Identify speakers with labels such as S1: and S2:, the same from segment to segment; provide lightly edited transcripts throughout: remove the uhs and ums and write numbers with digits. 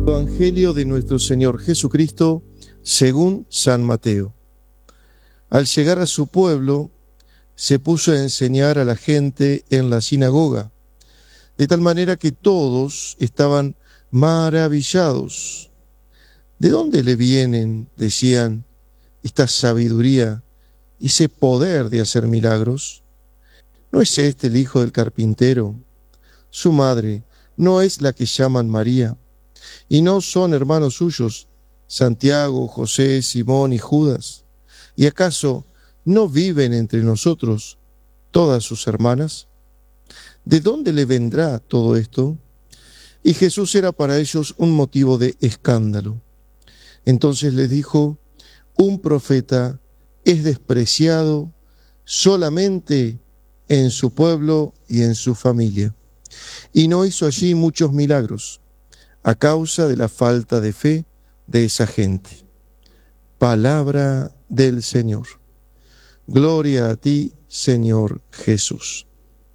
S1: Evangelio de nuestro Señor Jesucristo según San Mateo. Al llegar a su pueblo, se puso a enseñar a la gente en la sinagoga, de tal manera que todos estaban maravillados. ¿De dónde le vienen, decían, esta sabiduría y ese poder de hacer milagros? ¿No es este el hijo del carpintero? Su madre no es la que llaman María, y no son hermanos suyos Santiago, José, Simón y Judas. ¿Y acaso no viven entre nosotros todas sus hermanas? ¿De dónde le vendrá todo esto? Y Jesús era para ellos un motivo de escándalo. Entonces les dijo: un profeta es despreciado solamente en su pueblo y en su familia. Y no hizo allí muchos milagros a causa de la falta de fe de esa gente. Palabra del Señor. Gloria a ti, Señor Jesús.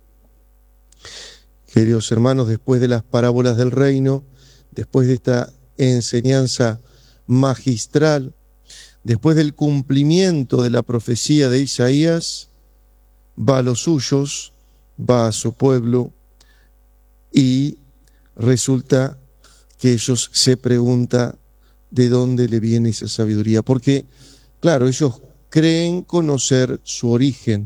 S1: Queridos hermanos, después de las parábolas del reino, después de esta enseñanza magistral, después del cumplimiento de la profecía de Isaías, va a los suyos, va a su pueblo, y resulta que ellos se preguntan de dónde le viene esa sabiduría. Porque, claro, ellos creen conocer su origen,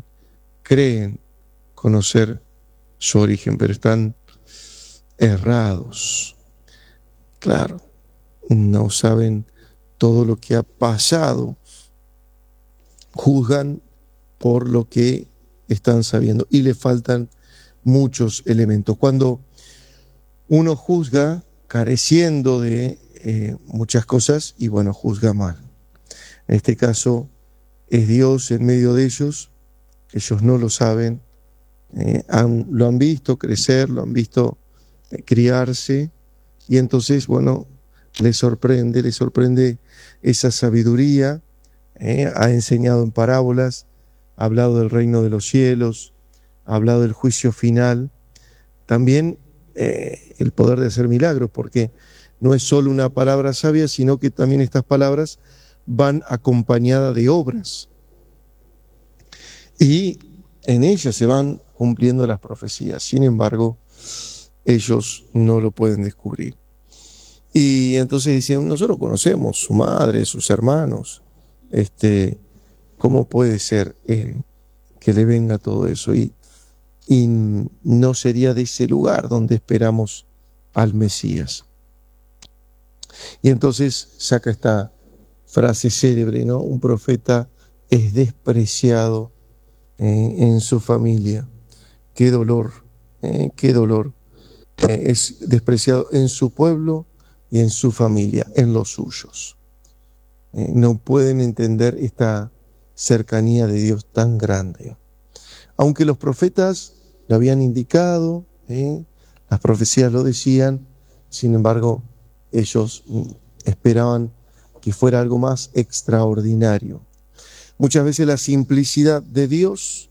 S1: pero están errados. Claro, no saben todo lo que ha pasado, juzgan por lo que están sabiendo y le faltan muchos elementos. Cuando uno juzga careciendo de muchas cosas, y bueno, juzga mal. En este caso es Dios en medio de ellos no lo saben, lo han visto crecer, lo han visto criarse, y entonces, bueno, les sorprende esa sabiduría. Ha enseñado en parábolas, ha hablado del reino de los cielos, ha hablado del juicio final, también el poder de hacer milagros, porque no es solo una palabra sabia, sino que también estas palabras van acompañadas de obras, y en ellas se van cumpliendo las profecías. Sin embargo, ellos no lo pueden descubrir. Y entonces dicen: nosotros conocemos su madre, sus hermanos, ¿cómo puede ser que le venga todo eso? Y no sería de ese lugar donde esperamos al Mesías. Y entonces saca esta frase célebre, ¿no? Un profeta es despreciado en su familia. Qué dolor, qué dolor. Es despreciado en su pueblo y en su familia, en los suyos. No pueden entender esta cercanía de Dios tan grande. Aunque los profetas lo habían indicado, las profecías lo decían, sin embargo, ellos esperaban que fuera algo más extraordinario. Muchas veces la simplicidad de Dios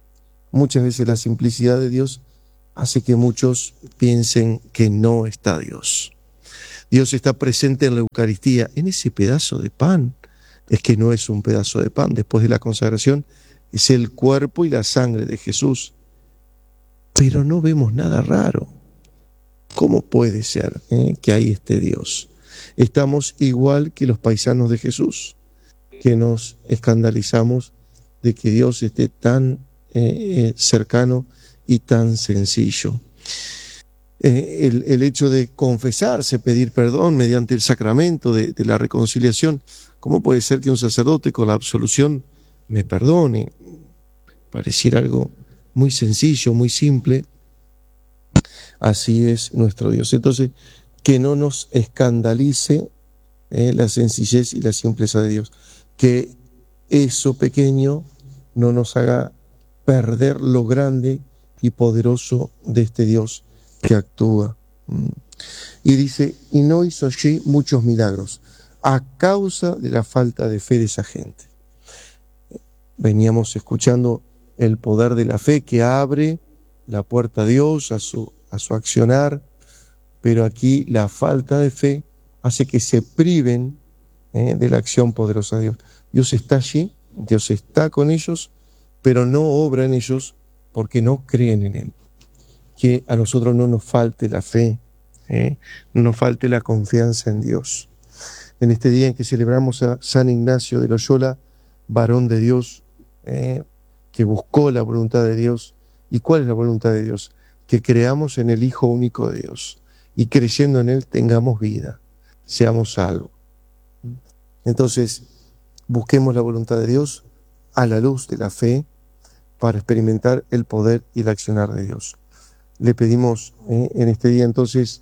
S1: hace que muchos piensen que no está Dios. Dios está presente en la Eucaristía, en ese pedazo de pan. Es que no es un pedazo de pan, después de la consagración es el cuerpo y la sangre de Jesús. Pero no vemos nada raro. ¿Cómo puede ser que ahí esté Dios? Estamos igual que los paisanos de Jesús, que nos escandalizamos de que Dios esté tan cercano y tan sencillo. El hecho de confesarse, pedir perdón mediante el sacramento de la reconciliación. ¿Cómo puede ser que un sacerdote con la absolución me perdone? Pareciera algo muy sencillo, muy simple. Así es nuestro Dios. Entonces, que no nos escandalice la sencillez y la simpleza de Dios. Que eso pequeño no nos haga perder lo grande y poderoso de este Dios que actúa. Y dice: y no hizo allí muchos milagros a causa de la falta de fe de esa gente. Veníamos escuchando el poder de la fe que abre la puerta a Dios, a su accionar, pero aquí la falta de fe hace que se priven de la acción poderosa de Dios. Dios está allí, Dios está con ellos, pero no obra en ellos porque no creen en Él. Que a nosotros no nos falte la fe, no nos falte la confianza en Dios. En este día en que celebramos a San Ignacio de Loyola, varón de Dios, que buscó la voluntad de Dios. ¿Y cuál es la voluntad de Dios? Que creamos en el Hijo único de Dios y creyendo en Él tengamos vida, seamos salvos. Entonces, busquemos la voluntad de Dios a la luz de la fe para experimentar el poder y el accionar de Dios. Le pedimos en este día entonces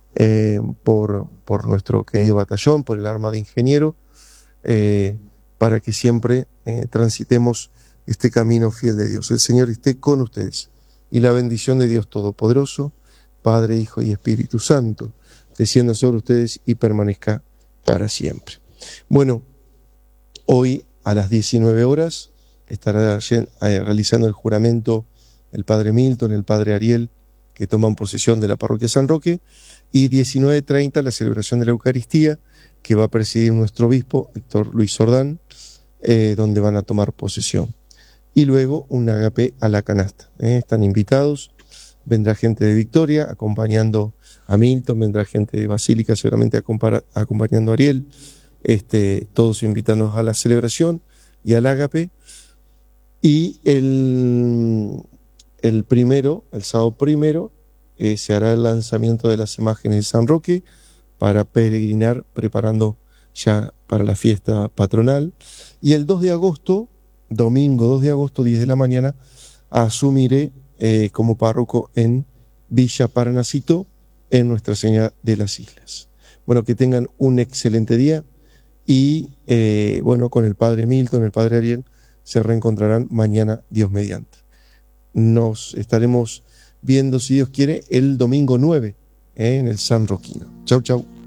S1: por nuestro querido batallón, por el arma de ingeniero, para que siempre transitemos este camino fiel de Dios. El Señor esté con ustedes y la bendición de Dios Todopoderoso, Padre, Hijo y Espíritu Santo, descienda sobre ustedes y permanezca para siempre. Bueno, hoy a las 19 horas estará realizando el juramento el Padre Milton, el Padre Ariel, que toman posesión de la parroquia San Roque, y 19:30 la celebración de la Eucaristía, que va a presidir nuestro obispo, Héctor Luis Sordán, donde van a tomar posesión. Y luego un agape a la canasta. Están invitados, vendrá gente de Victoria acompañando a Milton, vendrá gente de Basílica seguramente acompañando a Ariel, todos invitándonos a la celebración y al agape. Y el sábado primero, se hará el lanzamiento de las imágenes de San Roque para peregrinar, preparando ya para la fiesta patronal. Y el 2 de agosto, domingo 2 de agosto, 10 de la mañana, asumiré como párroco en Villa Paranacito, en Nuestra Señora de las Islas. Bueno, que tengan un excelente día y bueno, con el Padre Milton, el Padre Ariel, se reencontrarán mañana, Dios mediante. Nos estaremos viendo, si Dios quiere, el domingo 9 en el San Roquino. Chau, chau.